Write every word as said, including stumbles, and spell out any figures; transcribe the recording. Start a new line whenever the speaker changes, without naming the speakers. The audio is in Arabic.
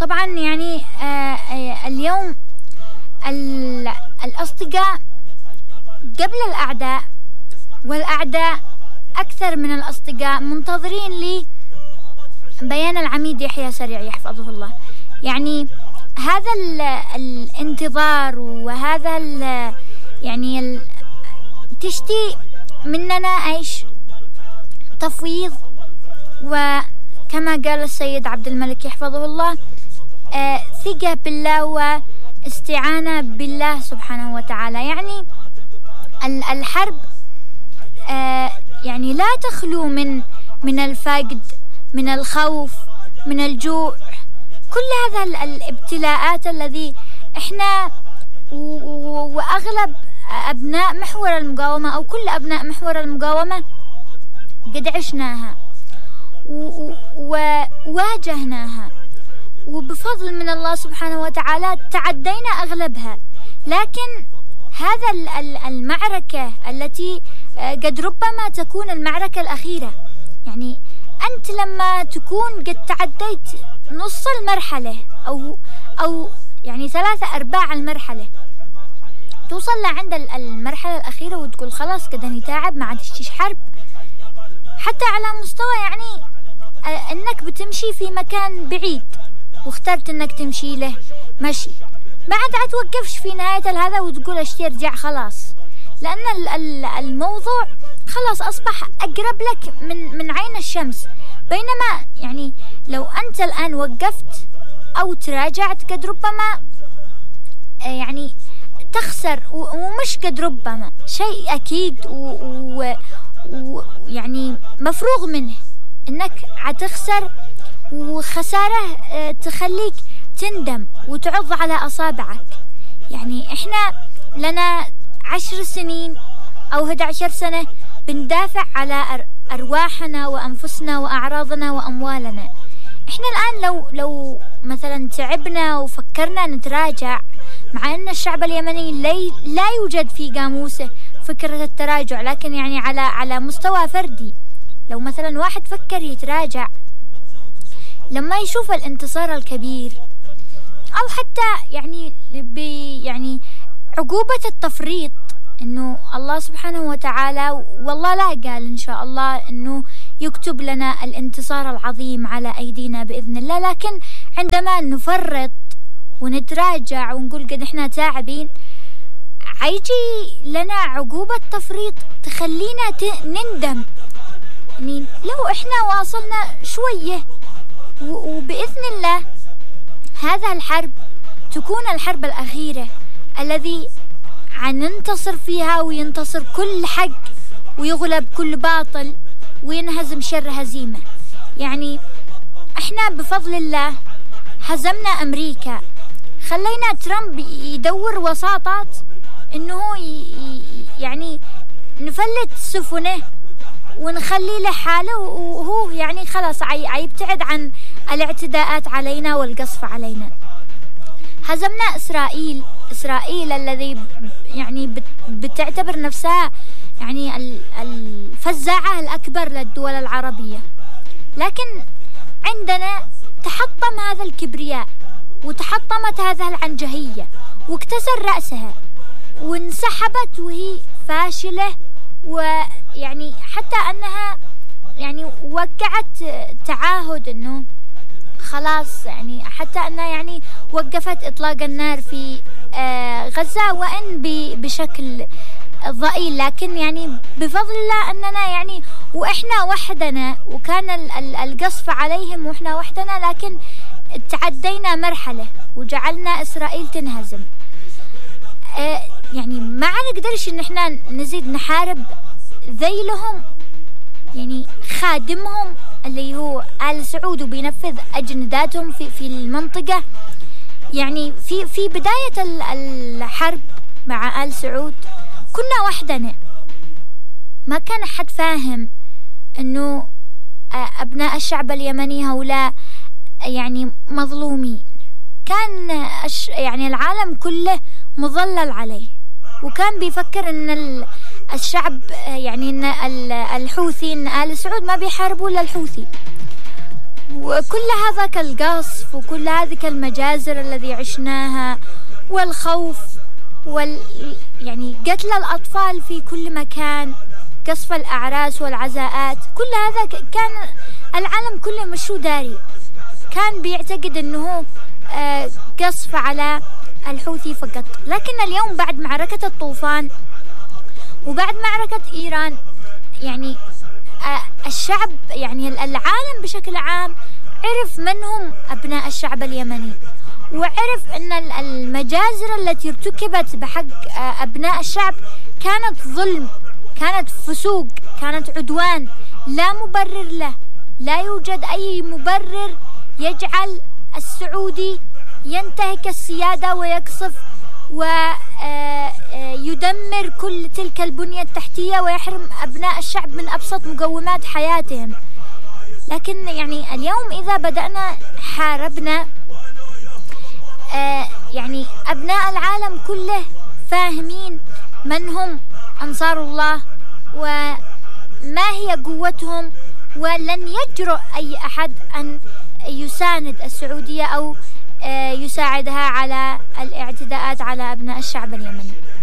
طبعا يعني اليوم الأصدقاء قبل الأعداء، والأعداء أكثر من الأصدقاء، منتظرين لي بيان العميد يحيى سريع يحفظه الله. يعني هذا ال الانتظار وهذا ال يعني ال تشتي مننا ايش؟ تفويض، وكما قال السيد عبد الملك يحفظه الله آه ثقة بالله واستعانة بالله سبحانه وتعالى. يعني الحرب آه يعني لا تخلو من من الفقد، من الخوف، من الجوع، كل هذا الابتلاءات الذي احنا واغلب ابناء محور المقاومة او كل ابناء محور المقاومة قد عشناها وواجهناها، وبفضل من الله سبحانه وتعالى تعدينا اغلبها. لكن هذا المعركة التي قد ربما تكون المعركة الأخيرة، يعني أنت لما تكون قد تعديت نص المرحلة أو أو يعني ثلاثة أرباع المرحلة، توصل لعند المرحلة الأخيرة وتقول خلاص كده نتعب، ما عادش حرب، حتى على مستوى يعني أنك بتمشي في مكان بعيد واخترت أنك تمشي له مشي، ما عاد توقفش في نهاية هذا وتقول اشتي ارجع خلاص، لأن الموضوع خلاص أصبح أقرب لك من من عين الشمس. بينما يعني لو أنت الآن وقفت أو تراجعت قد ربما يعني تخسر، ومش قد ربما شيء أكيد ويعني مفروغ منه إنك عتخسر، وخسارة تخليك تندم وتعض على أصابعك. يعني إحنا لنا عشر سنين أو هد عشر سنة بندافع على أرواحنا وأنفسنا وأعراضنا وأموالنا. إحنا الآن لو لو مثلا تعبنا وفكرنا نتراجع، مع أن الشعب اليمني لا يوجد في قاموسه فكرة التراجع، لكن يعني على على مستوى فردي لو مثلا واحد فكر يتراجع لما يشوف الانتصار الكبير، أو حتى يعني يعني عقوبة التفريط، إنه الله سبحانه وتعالى والله لا قال إن شاء الله إنه يكتب لنا الانتصار العظيم على أيدينا بإذن الله، لكن عندما نفرط ونتراجع ونقول قد إحنا تعبين، عيجي لنا عقوبة تفريط تخلينا نندم. يعني لو إحنا واصلنا شوية وبإذن الله هذا الحرب تكون الحرب الأخيرة الذي عننتصر فيها، وينتصر كل حق ويغلب كل باطل وينهزم شر هزيمة. يعني احنا بفضل الله هزمنا أمريكا، خلينا ترامب يدور وساطات انه يعني نفلت سفنه ونخلي له حاله، وهو يعني خلاص عيبتعد عن الاعتداءات علينا والقصف علينا. هزمنا إسرائيل، إسرائيل الذي يعني بتعتبر نفسها يعني الفزاعة الأكبر للدول العربية، لكن عندنا تحطم هذا الكبرياء وتحطمت هذا العنجهية واكتسر رأسها وانسحبت وهي فاشلة، ويعني حتى أنها يعني وقعت تعاهد أنه خلاص، يعني حتى أنها يعني وقفت إطلاق النار في غزة وإن بشكل ضئيل، لكن يعني بفضل الله أننا يعني وإحنا وحدنا، وكان القصف عليهم وإحنا وحدنا، لكن تعدينا مرحلة وجعلنا إسرائيل تنهزم. يعني ما نقدرش إن إحنا نزيد نحارب ذيلهم، يعني خادمهم اللي هو آل سعود وبينفذ أجنداتهم في في المنطقة. يعني في في بداية الحرب مع آل سعود كنا وحدنا، ما كان أحد فاهم إنه أبناء الشعب اليمني هؤلاء يعني مظلومين، كان يعني العالم كله مظلل عليه، وكان بيفكر إن الشعب يعني إن الحوثي إن آل سعود ما بيحاربوا إلا الحوثي، وكل هذاك القصف وكل هذه المجازر الذي عشناها والخوف وال يعني قتل الأطفال في كل مكان، قصف الأعراس والعزاءات، كل هذا كان العالم كله مش داري، كان بيعتقد أنه قصف على الحوثي فقط. لكن اليوم بعد معركة الطوفان وبعد معركة إيران يعني الشعب يعني العالم بشكل عام عرف من هم أبناء الشعب اليمني، وعرف أن المجازر التي ارتكبت بحق أبناء الشعب كانت ظلم، كانت فسوق، كانت عدوان لا مبرر له. لا يوجد أي مبرر يجعل السعودي ينتهك السيادة ويقصف ويدمر كل تلك البنية التحتية ويحرم أبناء الشعب من أبسط مقومات حياتهم. لكن يعني اليوم إذا بدأنا حاربنا، يعني أبناء العالم كله فاهمين من هم أنصار الله وما هي قوتهم، ولن يجرؤ أي أحد أن يساند السعودية أو يساعدها على الاعتداءات على أبناء الشعب اليمني.